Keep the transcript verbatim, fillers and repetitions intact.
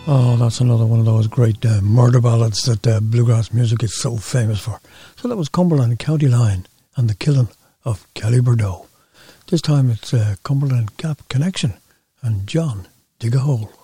Oh, that's another one of those great uh, murder ballads that uh, bluegrass music is so famous for. So that was Cumberland County Line and the Killing of Kelly Bordeaux. This time it's uh, Cumberland Gap Connection and John Dig a Hole.